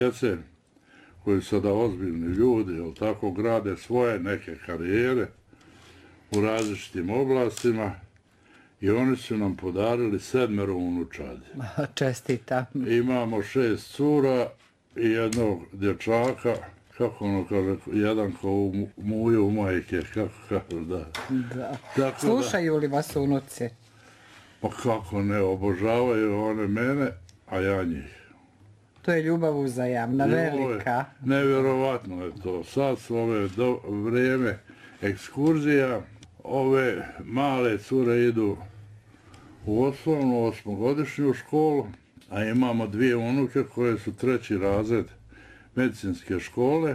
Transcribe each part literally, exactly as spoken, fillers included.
djece koji su sada ozbiljni ljudi, jel tako, grade svoje neke karijere u različitim oblastima i oni su nam podarili sedmero unučadi. Čestitam. Imamo šest cura i jednog dječaka, kako ono kaže, jedan kao u muju u majke, kako kaže, da. Da. Tako Slušaju li vas unuci? Pa kako ne, obožavaju one mene, a ja njih. To je ljubav uzajamna, velika. Nevjerovatno je to. Sad su ove do, vrijeme ekskurzija, ove male cure idu u osnovnu osmogodišnju školu, a imamo dvije unuke koje su treći razred medicinske škole,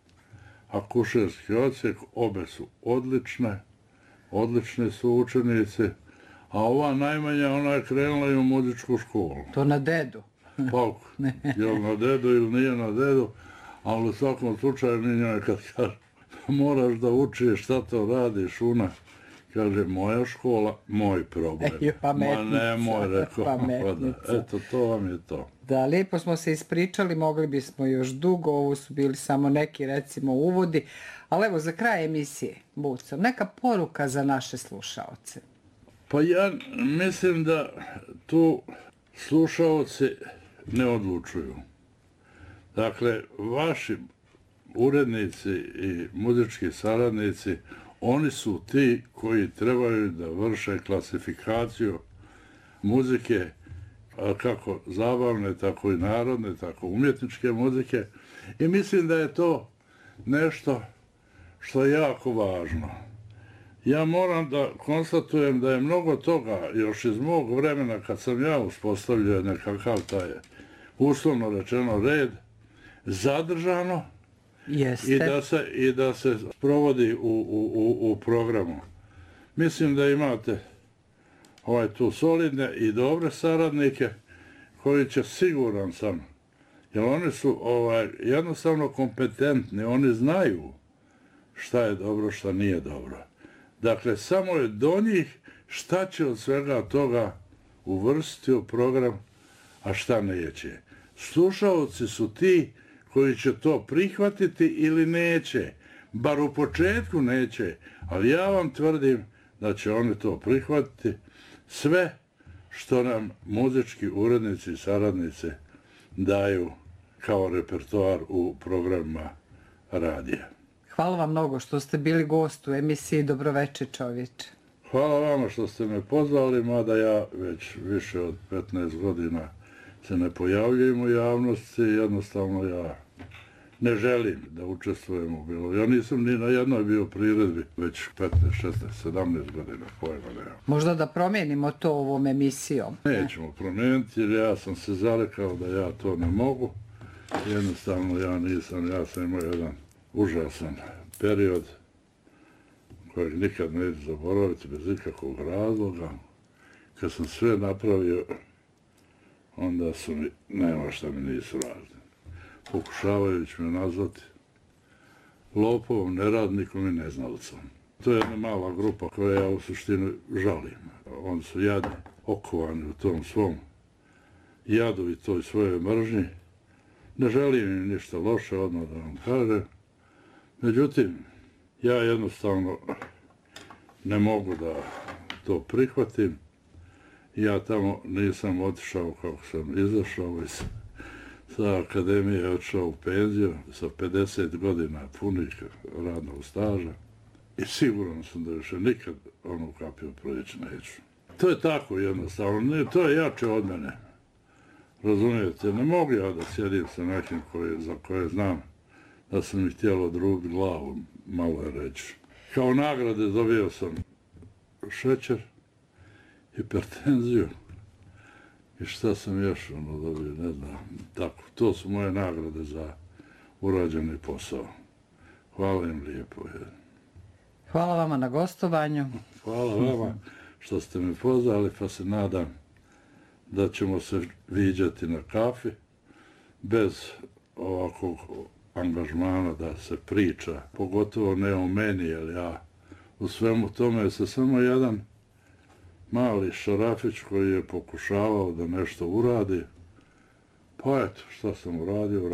akušerski odsjek, obe su odlične, odlične su učenice, a ova najmanja, ona je krenula i u muzičku školu. To na dedu. Pa, jel na dedu ili nije na dedu, ali u svakom slučaju mi njoj kad kaže moraš da učiš šta to radiš, ona kaže moja škola, moj problem. Ej, pametnica. Ma ne, moj, rekao. Pametnica. Da, eto, to vam je to. Da, lijepo smo se ispričali, mogli bismo još dugo, ovo su bili samo neki, recimo, uvodi, ali evo, za kraj emisije, Buco, neka poruka za naše slušaoce. Pa ja mislim da tu slušaoci ne odlučuju. Dakle, vaši urednici i muzički saradnici, oni su ti koji trebaju da vrše klasifikaciju muzike, kako zabavne, tako i narodne, tako umjetničke muzike. I mislim da je to nešto što je jako važno. Ja moram da konstatujem da je mnogo toga još iz mog vremena kad sam ja uspostavljao nekakav taj uslovno rečeno red zadržano. Jeste. I da se, i da se provodi u, u, u, u programu. Mislim da imate ovaj tu solidne i dobre saradnike koji će, siguran sam, jer oni su ovaj, jednostavno kompetentni, oni znaju šta je dobro, šta nije dobro. Dakle, samo je do njih šta će od svega toga uvrstiti u program, a šta neće. Slušaoci su ti koji će to prihvatiti ili neće. Bar u početku neće, ali ja vam tvrdim da će oni to prihvatiti. Sve što nam muzički urednici i saradnice daju kao repertoar u programima radija. Hvala vam mnogo što ste bili gost u emisiji Dobroveče čovječe. Hvala vama što ste me pozvali, mada ja već više od petnaest godina se ne pojavljujem u javnosti, jednostavno ja ne želim da učestvujem u bilo. Ja nisam ni na jednoj bio priredbi već petnaest, šesnaest, sedamnaest godina, pojma nema. Možda da promijenimo to ovom emisijom. Nećemo promijeniti jer ja sam se zarekao da ja to ne mogu. Jednostavno ja nisam, ja sam imao jedan užasan period kojeg nikad neću zaboraviti bez ikakvog razloga. Kad sam sve napravio, onda su mi, nema šta mi nisu radili. Pokušavajući me nazvati lopovom, neradnikom i neznalcom. To je jedna mala grupa koja ja u suštini žalim. Oni su jadni, okovani u tom svom jadu i toj svojoj mržnji. Ne želim im ništa loše, odmah da vam kažem. Međutim, ja jednostavno ne mogu da to prihvatim. Ja tamo nisam otišao kako sam izašao iz sa akademije, otišao u penziju sa pedeset godina punih radnog staža i siguran sam da više nikad onu kapiju projeći neću. To je tako jednostavno, ne, to je jače od mene. Razumijete, ne mogu ja da sjedim sa nekim koje, za koje znam da sam mi htjelo drugiti glavu, malo je reći. Kao nagrade dobio sam šećer, hipertenziju i šta sam još ono dobio, ne znam. Tako, to su moje nagrade za urađeni posao. Hvala im lijepo. Hvala vama na gostovanju. Hvala vama što ste me pozvali, pa se nadam da ćemo se viđati na kafi bez ovakvog angažmana da se priča, pogotovo ne o meni, jer ja u svemu tome se samo jedan mali šarafić koji je pokušavao da nešto uradi, pa eto, šta sam uradio,